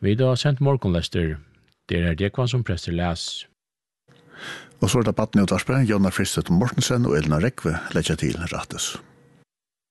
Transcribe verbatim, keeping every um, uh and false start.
Vi har sendt morgenlester. Det er Dekvan som prester les. Og så er det Batni og Tarsberg, Jonna Fristet Mortensen og Elna Rekve, letja til rattes.